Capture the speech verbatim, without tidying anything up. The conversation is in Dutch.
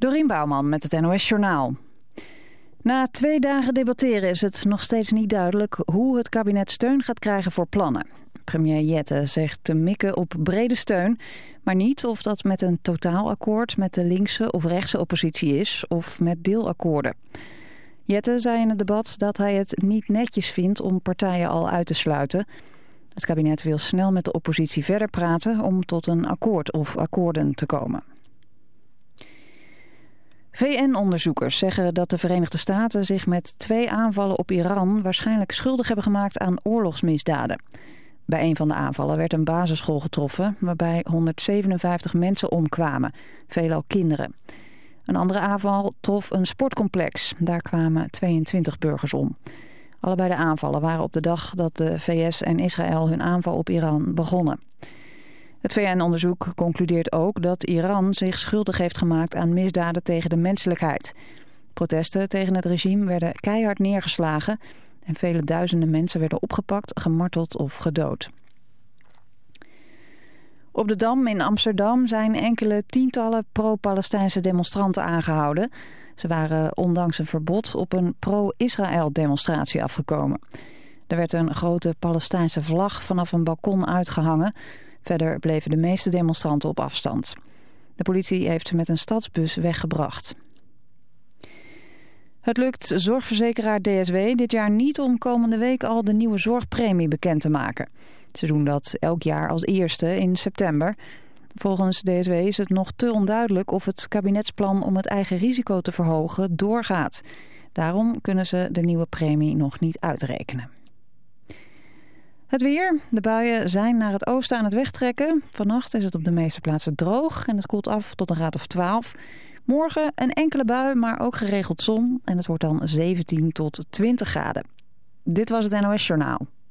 Dorien Bouwman met het N O S Journaal. Na twee dagen debatteren is het nog steeds niet duidelijk hoe het kabinet steun gaat krijgen voor plannen. Premier Jette zegt te mikken op brede steun, maar niet of dat met een totaalakkoord met de linkse of rechtse oppositie is of met deelakkoorden. Jette zei in het debat dat hij het niet netjes vindt om partijen al uit te sluiten. Het kabinet wil snel met de oppositie verder praten om tot een akkoord of akkoorden te komen. V N-onderzoekers zeggen dat de Verenigde Staten zich met twee aanvallen op Iran waarschijnlijk schuldig hebben gemaakt aan oorlogsmisdaden. Bij een van de aanvallen werd een basisschool getroffen waarbij honderdzevenenvijftig mensen omkwamen, veelal kinderen. Een andere aanval trof een sportcomplex. Daar kwamen tweeëntwintig burgers om. Allebei de aanvallen waren op de dag dat de V S en Israël hun aanval op Iran begonnen. Het V N-onderzoek concludeert ook dat Iran zich schuldig heeft gemaakt aan misdaden tegen de menselijkheid. Protesten tegen het regime werden keihard neergeslagen en vele duizenden mensen werden opgepakt, gemarteld of gedood. Op de Dam in Amsterdam zijn enkele tientallen pro-Palestijnse demonstranten aangehouden. Ze waren ondanks een verbod op een pro-Israël demonstratie afgekomen. Er werd een grote Palestijnse vlag vanaf een balkon uitgehangen. Verder bleven de meeste demonstranten op afstand. De politie heeft met een stadsbus weggebracht. Het lukt zorgverzekeraar D S W dit jaar niet om komende week al de nieuwe zorgpremie bekend te maken. Ze doen dat elk jaar als eerste in september. Volgens D S W is het nog te onduidelijk of het kabinetsplan om het eigen risico te verhogen doorgaat. Daarom kunnen ze de nieuwe premie nog niet uitrekenen. Het weer. De buien zijn naar het oosten aan het wegtrekken. Vannacht is het op de meeste plaatsen droog en het koelt af tot een graad of twaalf. Morgen een enkele bui, maar ook geregeld zon. En het wordt dan zeventien tot twintig graden. Dit was het N O S Journaal.